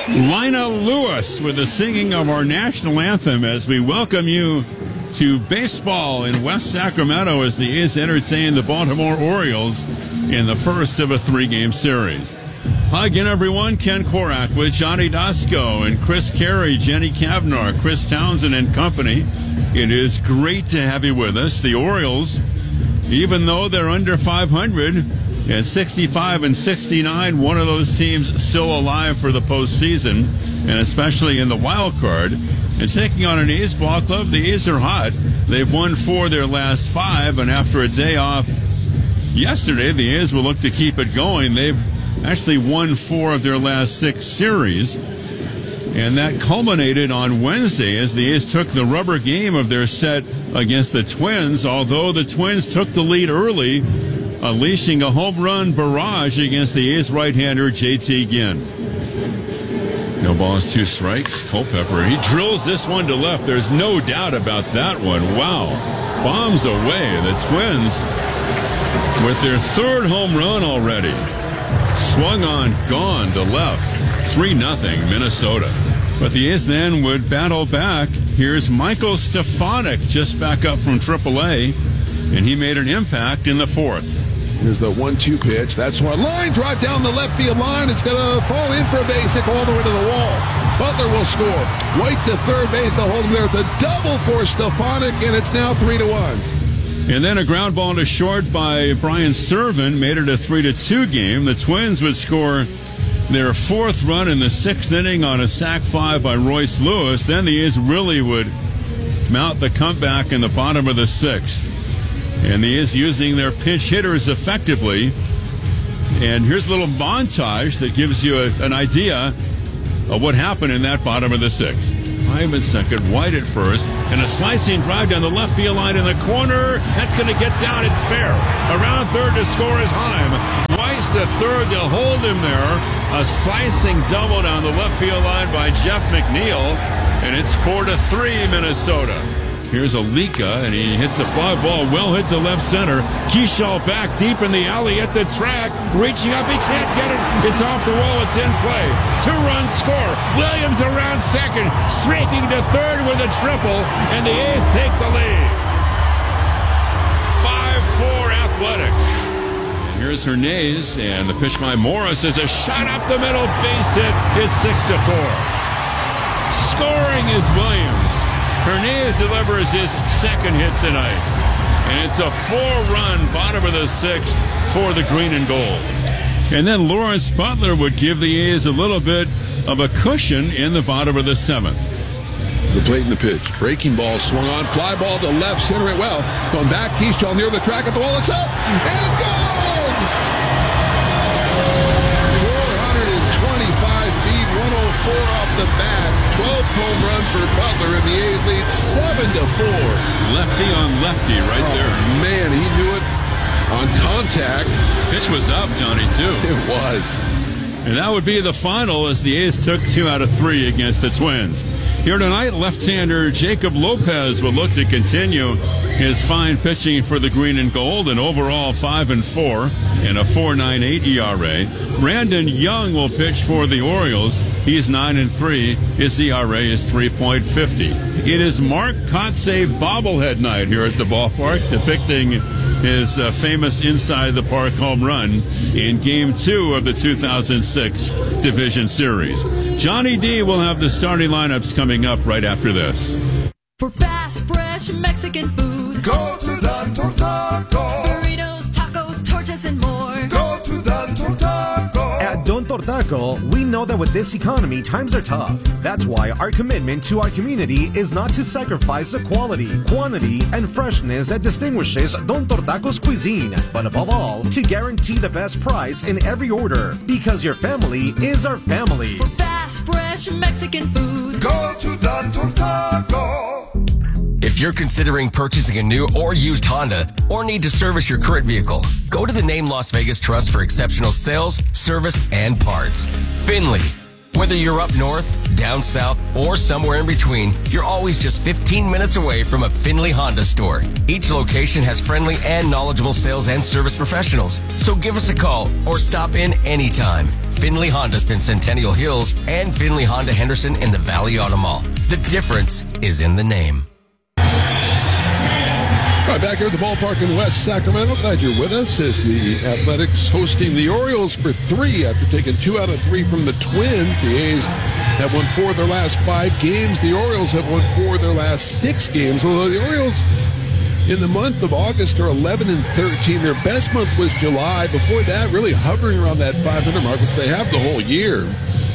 Lina Lewis with the singing of our national anthem as we welcome you to baseball in West Sacramento as the A's entertain the Baltimore Orioles in the first of a 3-game series. Hi again, everyone. Ken Korak with Johnny Dasco and Chris Carey, Jenny Kavnar, Chris Townsend and company. It is great to have you with us. The Orioles, even though they're under 500 at 65 and 69, one of those teams still alive for the postseason, and especially in the wild card. And taking on an A's ball club, the A's are hot. They've won 4 of their last 5, and after a day off yesterday, the A's will look to keep it going. They've actually won 4 of their last 6 series, and that culminated on Wednesday as the A's took the rubber game of their set against the Twins, although the Twins took the lead early, unleashing a home run barrage against the A's right-hander JT Ginn. No balls, 2 strikes. Culpepper, he drills this one to left. There's no doubt about that one. Wow. Bombs away. The Twins with their 3rd home run already. Swung on, gone to left. 3-0 Minnesota. But the A's then would battle back. Here's Michael Stefanik just back up from AAA, and he made an impact in the 4th. Here's the 1-2 pitch. That's one. Line drive down the left field line. It's going to fall in for a base hit all the way to the wall. Butler will score. White to third base to hold him there. It's a double for Stefanik, and it's now 3-1. And then a ground ball to short by Brian Serven made it a 3-2 game. The Twins would score their 4th run in the 6th inning on a sac fly by Royce Lewis. Then the A's really would mount the comeback in the bottom of the 6th. And the A's using their pinch hitters effectively. And here's a little montage that gives you an idea of what happened in that bottom of the 6th. Hyman second, White at first, and a slicing drive down the left field line in the corner. That's going to get down. It's fair. Around third to score is Heim. Weiss to third. They'll hold him there. A slicing double down the left field line by Jeff McNeil, and it's 4-3 Minnesota. Here's Alika, and he hits a fly ball, well hit to left center. Keyshaw back deep in the alley at the track, reaching up, he can't get it. It's off the wall, it's in play. 2-run score. Williams around second, streaking to third with a triple, and the A's take the lead. 5-4 Athletics. And here's Hernandez, and the pitch by Morris is a shot up the middle, base hit. It's 6-4. Scoring is Williams. Hernandez delivers his 2nd hit tonight. And it's a 4-run bottom of the 6th for the green and gold. And then Lawrence Butler would give the A's a little bit of a cushion in the bottom of the 7th. The plate and the pitch. Breaking ball swung on. Fly ball to left, center it well. Going back, Keyshaw near the track at the wall. It's up, and it's gone! 425 feet, 104 off the bat. 12th home run for Butler, and the A's lead 7-4. Lefty on lefty right there. Man, he knew it on contact. Pitch was up, Johnny, too. It was. And that would be the final as the A's took 2 out of 3 against the Twins. Here tonight, left-hander Jacob Lopez will look to continue his fine pitching for the green and gold, and overall 5-4 and a 4.98 ERA. Brandon Young will pitch for the Orioles. He's 9-3. His ERA is 3.50. It is Mark Kotsay bobblehead night here at the ballpark, depicting his famous inside the park home run in Game 2 of the 2006 Division Series. Johnny D will have the starting lineups coming up right after this. For fast, fresh Mexican food, go to Don Tortaco. Burritos, tacos, tortas, and more. Go to Don Tortaco. At Don Tortaco, we know that with this economy, times are tough. That's why our commitment to our community is not to sacrifice the quality, quantity, and freshness that distinguishes Don Tortaco's cuisine, but above all, to guarantee the best price in every order, because your family is our family. For fast, fresh Mexican food, go to Don Tortaco. If you're considering purchasing a new or used Honda or need to service your current vehicle, go to the Name Las Vegas Trust for exceptional sales, service, and parts. Finley, Whether you're up north, down south, or somewhere in between, you're always just 15 minutes away from a Findlay Honda store. Each location has friendly and knowledgeable sales and service professionals. So give us a call or stop in anytime. Findlay Honda in Centennial Hills and Findlay Honda Henderson in the Valley Auto Mall. The difference is in the name. All right, back here at the ballpark in West Sacramento. Glad you're with us as the Athletics hosting the Orioles for 3 after taking 2 out of 3 from the Twins. The A's have won 4 of their last 5 games. The Orioles have won 4 of their last 6 games. Although the Orioles in the month of August are 11-13. Their best month was July. Before that, really hovering around that 500 mark, which they have the whole year.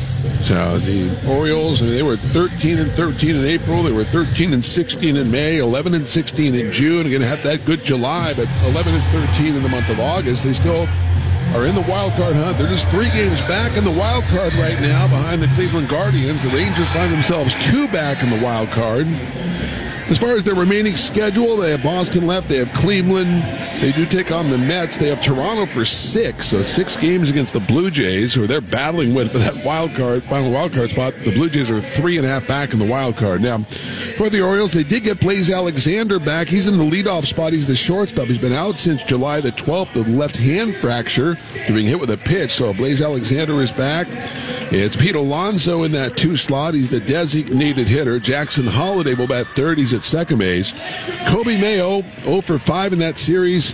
So the Orioles, they were 13-13 in April. They were 13-16 in May, 11-16 in June. Again, had that good July, but 11-13 in the month of August. They still are in the wild card hunt. They're just 3 games back in the wild card right now behind the Cleveland Guardians. The Rangers find themselves 2 back in the wild card. As far as their remaining schedule, they have Boston left. They have Cleveland. They do take on the Mets. They have Toronto for 6. So 6 games against the Blue Jays, who they're battling with for that final wild card spot. The Blue Jays are 3.5 back in the wild card. Now, for the Orioles, they did get Blaze Alexander back. He's in the leadoff spot. He's the shortstop. He's been out since July the 12th with left hand fracture, being hit with a pitch. So Blaze Alexander is back. It's Pete Alonso in that 2 slot. He's the designated hitter. Jackson Holiday will bat third. He's at second base. Kobe Mayo 0 for 5 in that series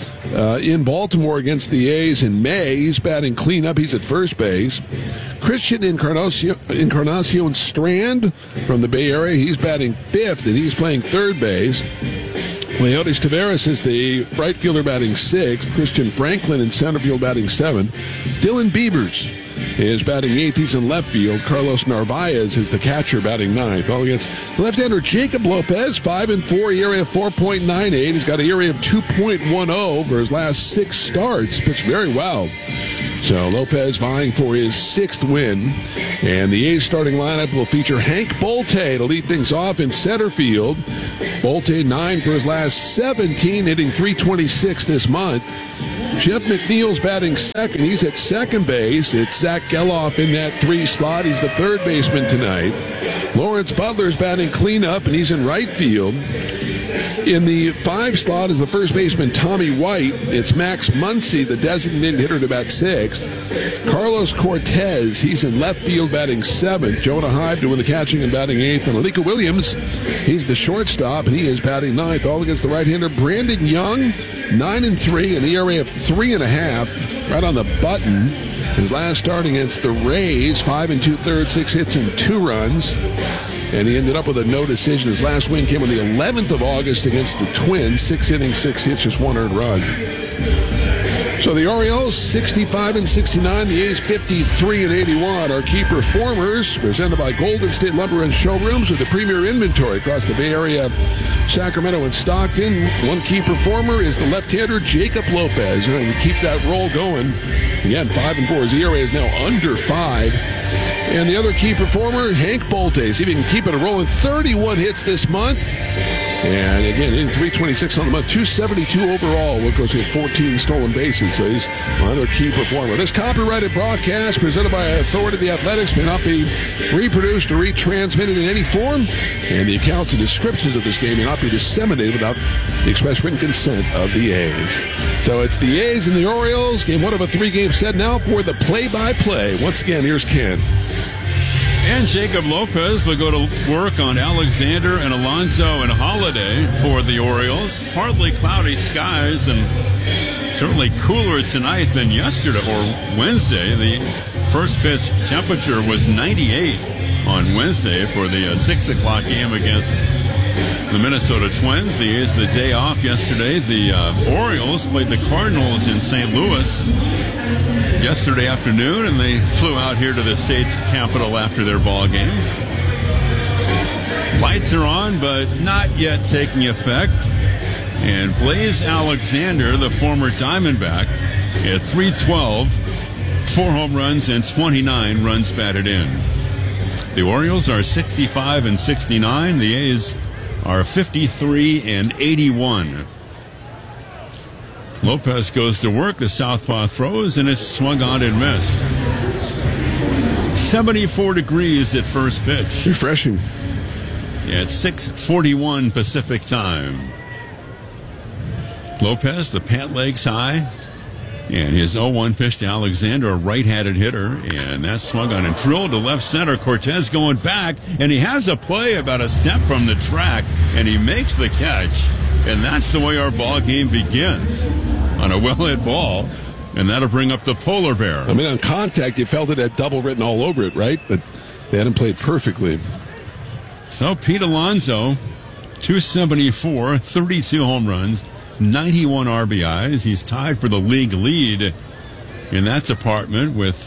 in Baltimore against the A's in May. He's batting cleanup. He's at first base. Christian Encarnacion Strand from the Bay Area. He's batting 5th, and he's playing third base. Leotis Taveras is the right fielder batting 6th. Christian Franklin in center field batting 7th. Dylan Biebers is batting 8th. He's in left field. Carlos Narvaez is the catcher batting 9th. All against left-hander Jacob Lopez, 5-4, ERA of 4.98. He's got an ERA of 2.10 over his last 6 starts. Pitched very well. So Lopez vying for his 6th win. And the A's starting lineup will feature Hank Bolte to lead things off in center field. Bolte 9 for his last 17, hitting .326 this month. Jeff McNeil's batting second. He's at second base. It's Zach Geloff in that 3 slot. He's the third baseman tonight. Lawrence Butler's batting cleanup, and he's in right field. In the 5 slot is the first baseman Tommy White. It's Max Muncy, the designated hitter, to bat 6th. Carlos Cortez, he's in left field batting 7th. Jonah Hyde doing the catching and batting 8th. And Alika Williams, he's the shortstop, and he is batting 9th. All against the right-hander Brandon Young, 9-3, an ERA of 3.5, right on the button. His last start against the Rays, 5 2/3, 6 hits and 2 runs. And he ended up with a no decision. His last win came on the 11th of August against the Twins. 6 innings, 6 hits, just 1 earned run. So the Orioles, 65-69. The A's, 53-81. Our key performers, presented by Golden State Lumber and Showrooms, with the premier inventory across the Bay Area, Sacramento and Stockton. One key performer is the left-hander Jacob Lopez. And keep that roll going. Again, 5-4. His ERA is now under 5. And the other key performer, Hank Bolte. See if he can keep it rolling. 31 hits this month. And again, in .326 on the month, .272 overall. What goes with 14 stolen bases. So he's another key performer. This copyrighted broadcast, presented by Authority of the Athletics, may not be reproduced or retransmitted in any form. And the accounts and descriptions of this game may not be disseminated without the express written consent of the A's. So it's the A's and the Orioles. Game 1 of a 3-game set now for the play-by-play. Once again, here's Ken. And Jacob Lopez will go to work on Alexander and Alonso and Holiday for the Orioles. Partly cloudy skies and certainly cooler tonight than yesterday or Wednesday. The first pitch temperature was 98 on Wednesday for the 6 o'clock game against the Minnesota Twins. The A's the day off yesterday. The Orioles played the Cardinals in St. Louis yesterday afternoon, and they flew out here to the state's capital after their ball game. Lights are on, but not yet taking effect. And Blaze Alexander, the former Diamondback, at .312, 4 home runs and 29 runs batted in. The Orioles are 65-69. The A's are 53-81. Lopez goes to work. The southpaw throws, and it's swung on and missed. 74 degrees at first pitch. Refreshing. At 6:41 Pacific time. Lopez, the pant legs high. And his 0-1 pitch to Alexander, a right-handed hitter. And that swung on and drilled to left center. Cortez going back. And he has a play about a step from the track. And he makes the catch. And that's the way our ball game begins. On a well-hit ball. And that'll bring up the polar bear. I mean, on contact, you felt it had double written all over it, right? But they hadn't played perfectly. So Pete Alonso, 274, 32 home runs, 91 RBIs. He's tied for the league lead in that department with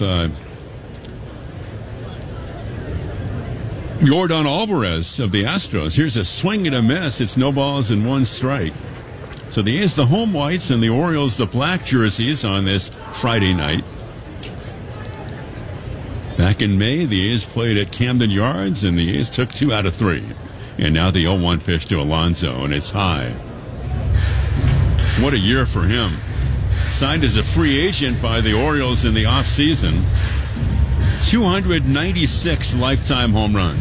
Yordan Alvarez of the Astros. Here's a swing and a miss. It's no balls and one strike. So the A's, the home whites, and the Orioles, the black jerseys on this Friday night. Back in May, the A's played at Camden Yards, and the A's took 2 out of 3. And now the 0-1 pitch to Alonso, and it's high. What a year for him. Signed as a free agent by the Orioles in the offseason. 296 lifetime home runs.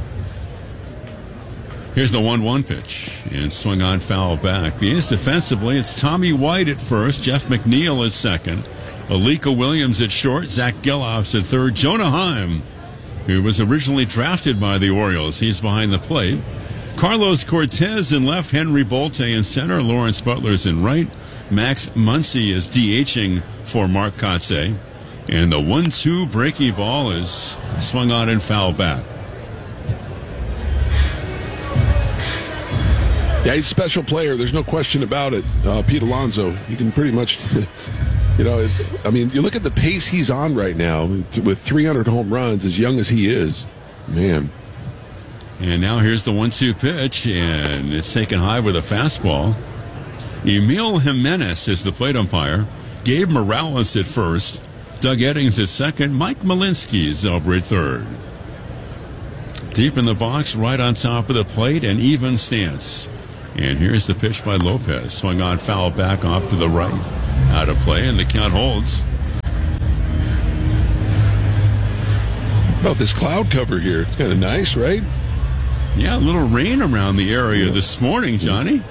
Here's the 1-1 pitch, and swung on foul back. The A's defensively, it's Tommy White at first, Jeff McNeil at second, Alika Williams at short, Zach Geloffs at third, Jonah Heim, who was originally drafted by the Orioles. He's behind the plate. Carlos Cortez in left, Henry Bolte in center, Lawrence Butler's in right, Max Muncy is DHing for Mark Kotsay, and the 1-2 breaking ball is swung on and foul back. Yeah, he's a special player. There's no question about it. Pete Alonso, you can pretty much, you know, I mean, you look at the pace he's on right now with 300 home runs, as young as he is. Man. And now here's the 1-2 pitch, and it's taken high with a fastball. Emil Jimenez is the plate umpire. Gabe Morales at first. Doug Eddings at second. Mike Malinsky's over at third. Deep in the box, right on top of the plate, an even stance. And here's the pitch by Lopez. Swung on foul back off to the right. Out of play, and the count holds. About this cloud cover here. It's kind of nice, right? Yeah, a little rain around the area this morning, Johnny.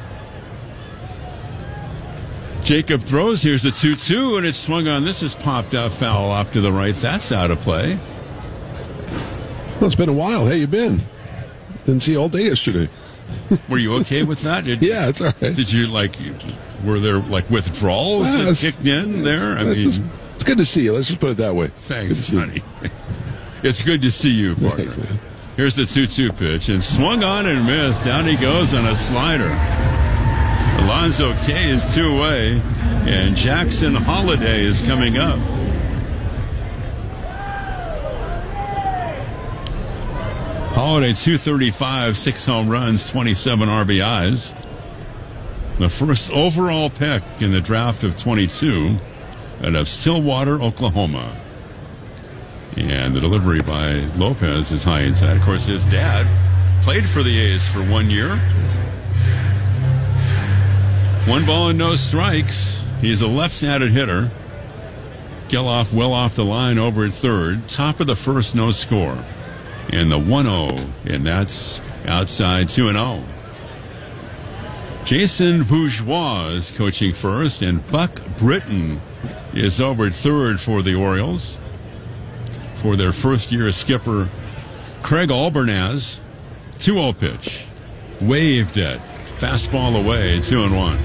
Jacob throws. Here's the 2-2, and it's swung on. This is popped out foul off to the right. That's out of play. Well, it's been a while. How you been? Didn't see you all day yesterday. Were you okay with that? Yeah, it's all right. Did you, were there, withdrawals that kicked in there? It's good to see you. Let's just put it that way. Thanks, Johnny. It's good to see you, partner. Thanks, man. Here's the 2-2 pitch, and swung on and missed. Down he goes on a slider. Alonzo K is 2 away, and Jackson Holiday is coming up. Holiday 235, 6 home runs, 27 RBIs. The first overall pick in the draft of 22 out of Stillwater, Oklahoma. And the delivery by Lopez is high inside. Of course, his dad played for the A's for 1 year. 1 ball and no strikes. He's a left-handed hitter. Geloff well off the line over at third. Top of the first, no score. And the 1-0, and that's outside 2-0. Jason Bourgeois is coaching first, and Buck Britton is over at third for the Orioles. For their first-year skipper, Craig Albernaz, 2-0 pitch. Waved it. Fastball away, 2-1.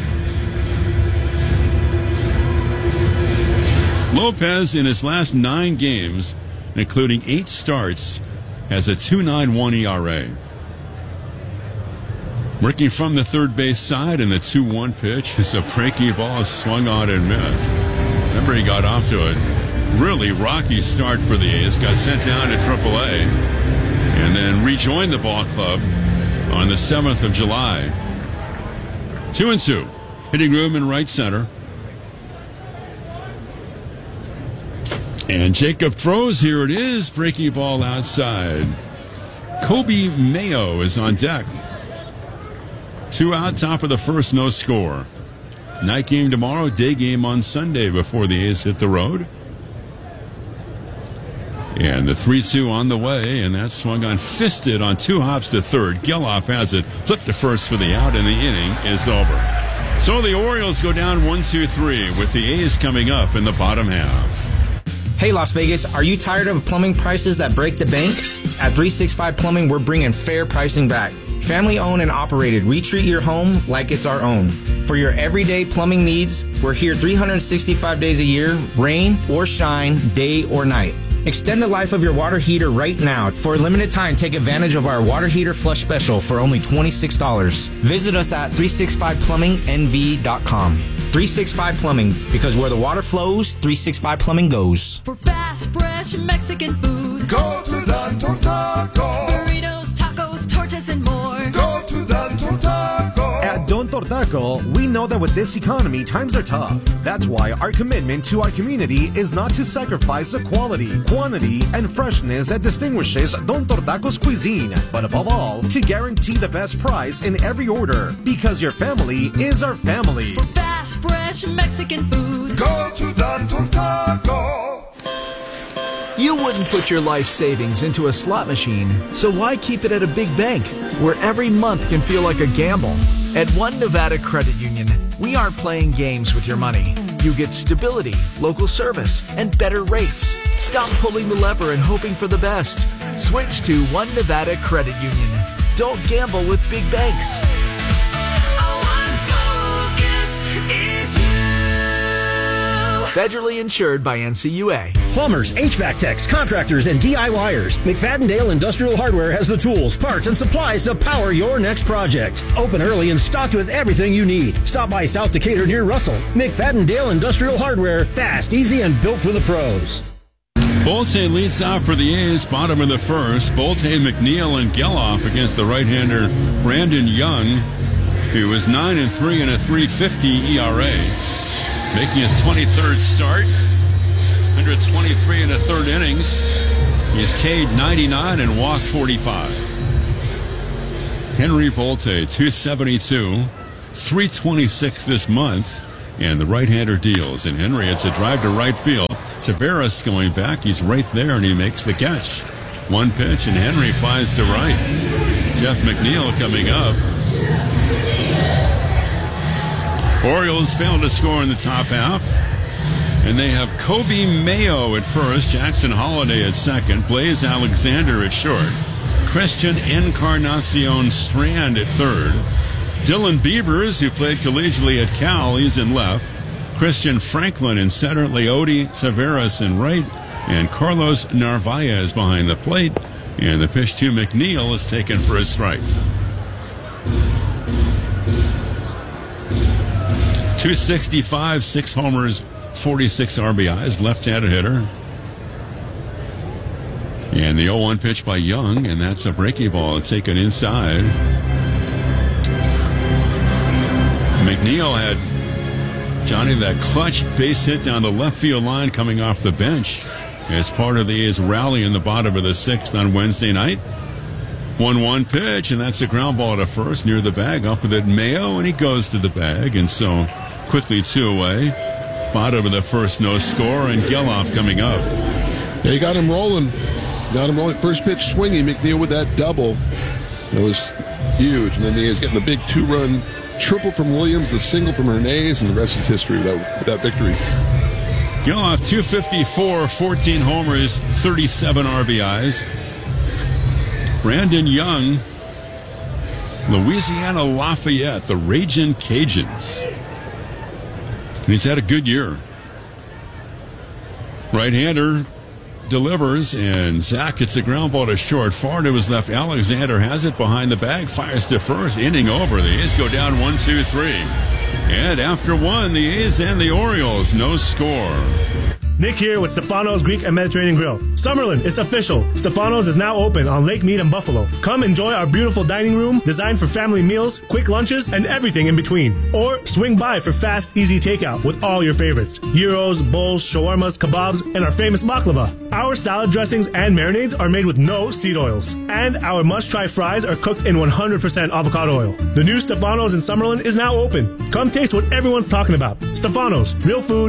Lopez, in his last 9 games, including 8 starts, has a 2.91 ERA. Working from the third base side, and the 2-1 pitch is a breaking ball swung on and missed. Remember, he got off to a really rocky start for the A's, got sent down to AAA, and then rejoined the ball club on the 7th of July. 2-2. Hitting room in right center. And Jacob throws. Here it is. Breaking ball outside. Kobe Mayo is on deck. 2 out, top of the first, no score. Night game tomorrow, day game on Sunday before the A's hit the road. And the 3-2 on the way, and that swung on, fisted on 2 hops to third. Geloff has it, flipped to first for the out, and the inning is over. So the Orioles go down 1-2-3 with the A's coming up in the bottom half. Hey Las Vegas, are you tired of plumbing prices that break the bank? At 365 Plumbing, we're bringing fair pricing back. Family owned and operated, we treat your home like it's our own. For your everyday plumbing needs, we're here 365 days a year, rain or shine, day or night. Extend the life of your water heater right now. For a limited time, take advantage of our water heater flush special for only $26. Visit us at 365plumbingnv.com. 365 Plumbing, because where the water flows, 365 Plumbing goes. For fast, fresh Mexican food. Go to Don Tortaco. Burritos, tacos, tortas, and more. Go to Don Tortaco. At Don Tortaco, we know that with this economy, times are tough. That's why our commitment to our community is not to sacrifice the quality, quantity, and freshness that distinguishes Don Tortaco's cuisine, but above all, to guarantee the best price in every order, because your family is our family. For fast, fresh Mexican food. Go to Don Tortaco. You wouldn't put your life savings into a slot machine, so why keep it at a big bank, where every month can feel like a gamble? At One Nevada Credit Union, we aren't playing games with your money. You get stability, local service, and better rates. Stop pulling the lever and hoping for the best. Switch to One Nevada Credit Union. Don't gamble with big banks. Federally insured by NCUA. Plumbers, HVAC techs, contractors, and DIYers. McFadden-Dale Industrial Hardware has the tools, parts, and supplies to power your next project. Open early and stocked with everything you need. Stop by South Decatur near Russell. McFadden-Dale Industrial Hardware. Fast, easy, and built for the pros. Bolte leads off for the A's, bottom of the first. Bolte, McNeil, and Geloff against the right-hander Brandon Young, who was 9-3 and a .350 ERA. Making his 23rd start, 123 in the third innings. He's K'd 99 and walked 45. Henry Bolte, 272, 326 this month, and the right-hander deals. And Henry, it's a drive to right field. Taveras going back. He's right there, and he makes the catch. One pitch, and Henry flies to right. Jeff McNeil coming up. Orioles failed to score in the top half, and they have Kobe Mayo at first, Jackson Holiday at second, Blaze Alexander at short, Christian Encarnacion Strand at third, Dylan Beavers, who played collegiately at Cal, he's in left, Christian Franklin in center, Leody Taveras in right, and Carlos Narvaez behind the plate, and the pitch to McNeil is taken for a strike. 265, 6 homers, 46 RBIs, left-handed hitter. And the 0-1 pitch by Young, and that's a breaking ball. It's taken inside. McNeil had, Johnny, that clutch base hit down the left field line coming off the bench as part of the A's rally in the bottom of the sixth on Wednesday night. 1-1 pitch, and that's a ground ball to first near the bag. Up with it, Mayo, and he goes to the bag, and so quickly 2 away. Bottom of the first, no score, and Geloff coming up. Yeah, he got him rolling. First pitch swinging, McNeil with that double. It was huge. And then he is getting the big 2-run triple from Williams, the single from Hernandez, and the rest is history with that victory. Geloff, 254, 14 homers, 37 RBIs. Brandon Young, Louisiana Lafayette, the Ragin' Cajuns. And he's had a good year. Right-hander delivers, and Zach gets a ground ball to short. Far to his left. Alexander has it behind the bag, fires to first, inning over. The A's go down 1-2-3. And after one, the A's and the Orioles, no score. Nick here with Stefano's Greek and Mediterranean Grill. Summerlin, it's official. Stefano's is now open on Lake Mead and Buffalo. Come enjoy our beautiful dining room designed for family meals, quick lunches, and everything in between. Or swing by for fast, easy takeout with all your favorites. Gyros, bowls, shawarmas, kebabs, and our famous baklava. Our salad dressings and marinades are made with no seed oils. And our must-try fries are cooked in 100% avocado oil. The new Stefano's in Summerlin is now open. Come taste what everyone's talking about. Stefano's, real food,